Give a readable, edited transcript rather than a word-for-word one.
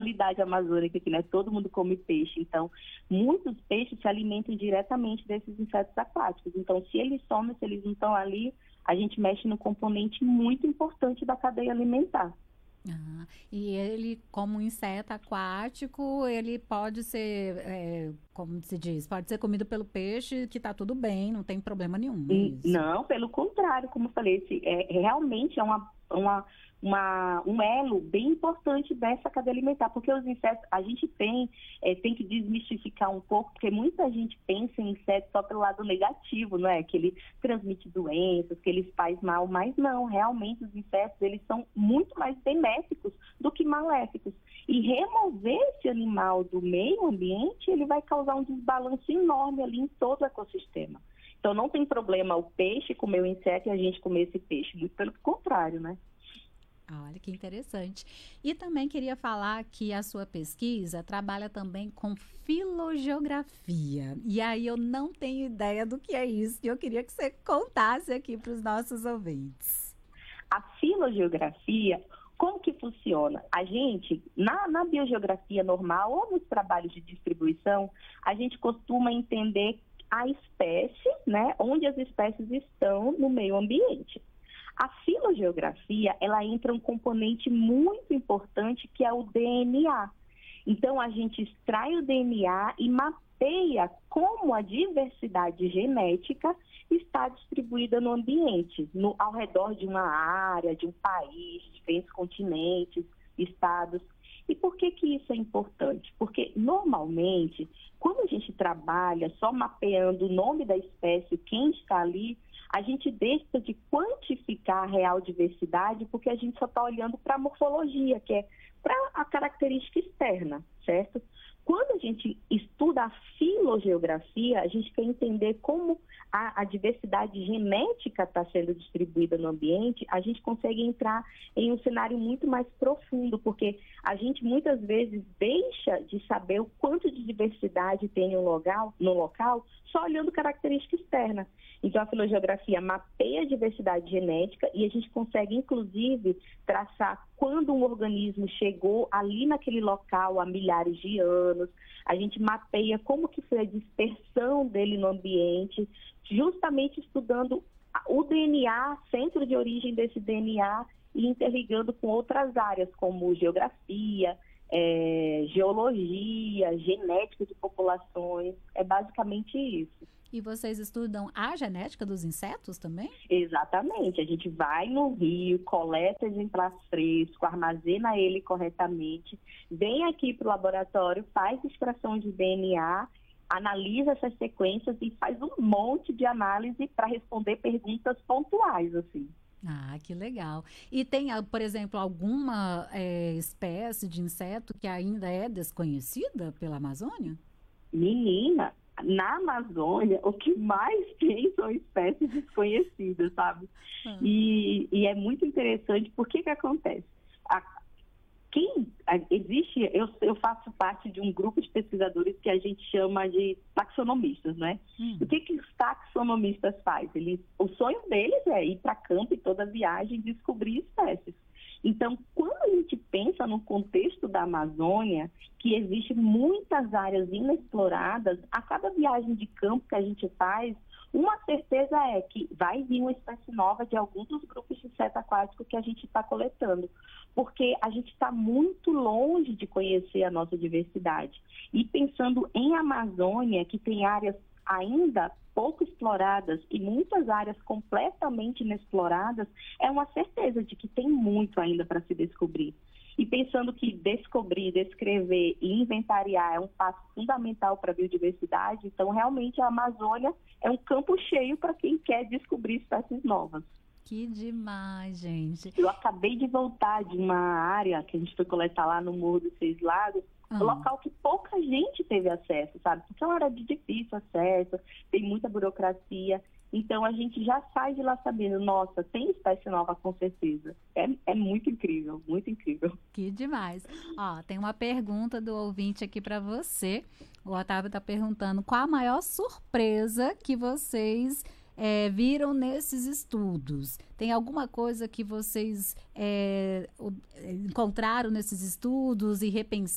realidade amazônica que, né, todo mundo come peixe. Então, muitos peixes se alimentam diretamente desses insetos aquáticos. Então, se eles somem, se eles não estão ali, a gente mexe no componente muito importante da cadeia alimentar. E ele, como um inseto aquático, ele pode ser, como se diz, pode ser comido pelo peixe, que tá tudo bem, não tem problema nenhum, é isso? Não, pelo contrário, como eu falei, realmente é um elo bem importante dessa cadeia alimentar, porque os insetos, a gente tem que desmistificar um pouco, porque muita gente pensa em inseto só pelo lado negativo, não é? Que ele transmite doenças, que ele faz mal, mas não, realmente os insetos, eles são muito mais benéficos do que maléficos. E remover esse animal do meio ambiente, ele vai causar um desbalanço enorme ali em todo o ecossistema. Então não tem problema o peixe comer o inseto e a gente comer esse peixe, muito pelo contrário, né? Olha que interessante. E também queria falar que a sua pesquisa trabalha também com filogeografia. E aí eu não tenho ideia do que é isso. E eu queria que você contasse aqui para os nossos ouvintes. A filogeografia, como que funciona? A gente, na biogeografia normal ou nos trabalhos de distribuição, a gente costuma entender a espécie, né, onde as espécies estão no meio ambiente. A filogeografia, ela entra um componente muito importante que é o DNA. Então, a gente extrai o DNA e mapeia como a diversidade genética está distribuída no ambiente, ao redor de uma área, de um país, de diferentes continentes, estados. E por que isso é importante? Porque, normalmente, quando a gente trabalha só mapeando o nome da espécie, quem está ali, a gente deixa de quantificar a real diversidade porque a gente só está olhando para a morfologia, que é para a característica externa, certo? Quando a gente estuda a filogeografia, a gente quer entender como a diversidade genética está sendo distribuída no ambiente, a gente consegue entrar em um cenário muito mais profundo, porque a gente muitas vezes deixa de saber o quanto de diversidade tem no local só olhando característica externa. Então, a filogeografia mapeia a diversidade genética e a gente consegue, inclusive, traçar quando um organismo chegou ali naquele local há milhares de anos. A gente mapeia como que foi a dispersão dele no ambiente, justamente estudando o DNA, centro de origem desse DNA, e interligando com outras áreas, como geografia, geologia, genética de populações. É basicamente isso. E vocês estudam a genética dos insetos também? Exatamente. A gente vai no rio, coleta exemplar fresco, armazena ele corretamente, vem aqui para o laboratório, faz extração de DNA, analisa essas sequências e faz um monte de análise para responder perguntas pontuais, assim. Ah, que legal. E tem, por exemplo, alguma espécie de inseto que ainda é desconhecida pela Amazônia? Menina, na Amazônia, o que mais tem são espécies desconhecidas, sabe? E é muito interessante, porque que acontece? Eu faço parte de um grupo de pesquisadores que a gente chama de taxonomistas, né? O que os taxonomistas fazem? O sonho deles é ir para campo e toda viagem descobrir espécies. Então, quando a gente pensa no contexto da Amazônia, que existe muitas áreas inexploradas, a cada viagem de campo que a gente faz, uma certeza é que vai vir uma espécie nova de algum dos grupos de inseto aquático que a gente está coletando, porque a gente está muito longe de conhecer a nossa diversidade. E pensando em Amazônia, que tem áreas ainda pouco exploradas e muitas áreas completamente inexploradas, é uma certeza de que tem muito ainda para se descobrir. E pensando que descobrir, descrever e inventariar é um passo fundamental para a biodiversidade, então realmente a Amazônia é um campo cheio para quem quer descobrir espécies novas. Que demais, gente. Eu acabei de voltar de uma área que a gente foi coletar lá no Morro dos Seis Lagos, local que pouca gente teve acesso, sabe? Porque é uma área de difícil acesso, tem muita burocracia. Então, a gente já sai de lá sabendo, nossa, tem espécie nova com certeza. É muito incrível, muito incrível. Que demais. Ó, tem uma pergunta do ouvinte aqui para você. O Otávio está perguntando qual a maior surpresa que vocês viram nesses estudos. Tem alguma coisa que vocês encontraram nesses estudos e repensaram